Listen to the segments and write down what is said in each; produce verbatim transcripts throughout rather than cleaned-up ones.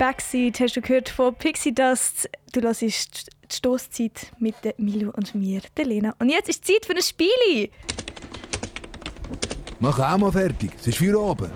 Backseat hast du gehört von Pixie Dust. Du hörst die Stosszeit mit der Milo und mir, der Lena. Und jetzt ist Zeit für ein Spiel. Mach auch mal fertig, es ist für oben.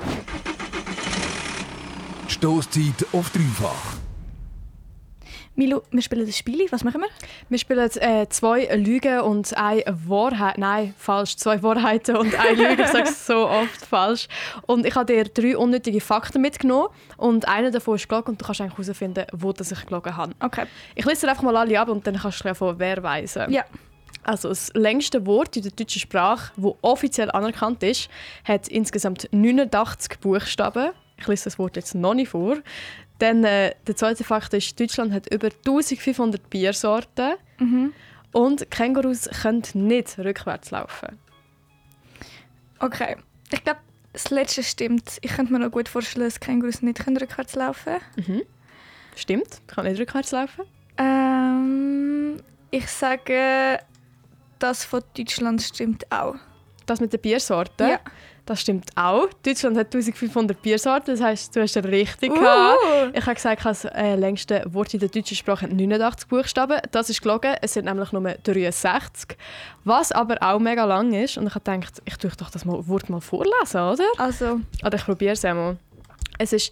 Stosszeit auf dreifach. Milo, wir spielen das Spiel. Was machen wir? Wir spielen äh, zwei Lügen und eine Wahrheit. Nein, falsch. Zwei Wahrheiten und eine Lüge. Ich sage es so oft falsch. Und ich habe dir drei unnötige Fakten mitgenommen. Und einer davon ist gelogen und du kannst eigentlich herausfinden, wo das ich gelogen habe. Okay. Ich lese dir einfach mal alle ab und dann kannst du von wer weisen. Ja. Also das längste Wort in der deutschen Sprache, das offiziell anerkannt ist, hat insgesamt neunundachtzig Buchstaben. Ich lese das Wort jetzt noch nicht vor. Dann äh, der zweite Fakt ist, Deutschland hat über eintausendfünfhundert Biersorten Mhm. und Kängurus können nicht rückwärts laufen. Okay. Ich glaube, das letzte stimmt. Ich könnte mir noch gut vorstellen, dass Kängurus nicht rückwärts laufen können. Mhm. Stimmt, ich kann nicht rückwärts laufen. Ähm, ich sage, das von Deutschland stimmt auch. Das mit den Biersorten, Ja. das stimmt auch. Deutschland hat eintausendfünfhundert Biersorten, das heisst, du hast es richtig Uh. gehabt. Ich habe gesagt, das äh, längste Wort in der deutschen Sprache hat neunundachtzig Buchstaben. Das ist gelogen, es sind nämlich nur dreiundsechzig. Was aber auch mega lang ist. Und ich habe gedacht, ich tue doch das mal, Wort mal vorlesen, oder? Also, Oder ich probiere es einmal. Es ist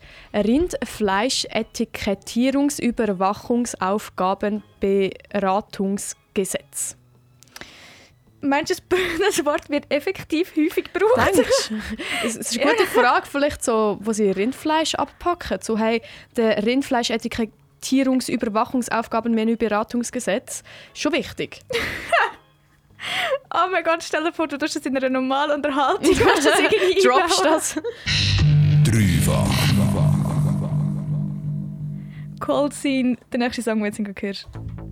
Rindfleisch-Etikettierungsüberwachungsaufgabenberatungsgesetz. meinst du, das Wort wird effektiv häufig gebraucht? Denkst du? Es es ist eine gute Frage, vielleicht so, wo sie Rindfleisch abpacken. So, hey, der Rindfleisch-Etikettierungsüberwachungsaufgabenmenü-Beratungsgesetz. Schon wichtig. Oh mein Gott, stell dir vor, du tust das in einer normalen Unterhaltung. Du hast das irgendwie Droppst einbauen. das? Dreifach. Cold Scene, der nächste Song, den du jetzt hörst.